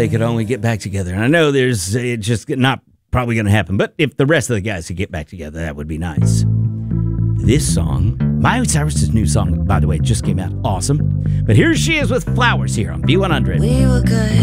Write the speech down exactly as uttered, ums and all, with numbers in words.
they could only get back together. And I know there's it's just not probably going to happen, but if the rest of the guys could get back together, that would be nice. This song, Miley Cyrus's new song, by the way, just came out. Awesome. But here she is with Flowers here on B one hundred. We were good.